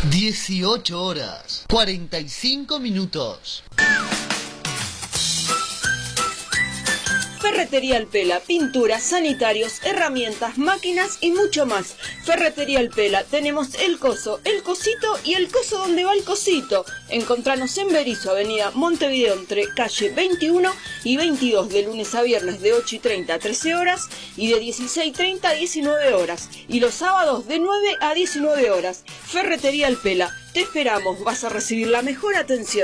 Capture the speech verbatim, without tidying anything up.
dieciocho horas, cuarenta y cinco minutos. Ferretería El Pela, pinturas, sanitarios, herramientas, máquinas y mucho más. Ferretería El Pela, tenemos el coso, el cosito y el coso donde va el cosito. Encontranos en Berisso, avenida Montevideo, entre calle veintiuno y veintidós, de lunes a viernes de ocho y treinta a trece horas y de dieciséis y treinta a diecinueve horas. Y los sábados de nueve a diecinueve horas. Ferretería El Pela, te esperamos, vas a recibir la mejor atención.